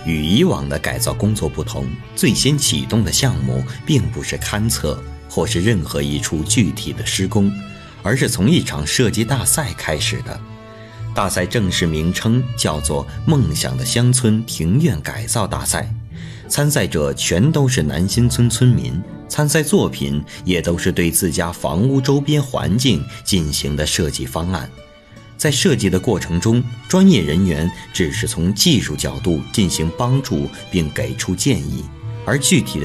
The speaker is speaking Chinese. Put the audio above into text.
与以往的改造工作不同，最先启动的项目并不是勘测或是任何一处具体的施工，而是从一场设计大赛开始的。大赛正式名称叫做梦想的乡村庭院改造大赛，参赛者全都是南新村村民，参赛作品也都是对自家房屋周边环境进行的设计方案。在设计的过程中，专业人员只是从技术角度进行帮助并给出建议，而具体的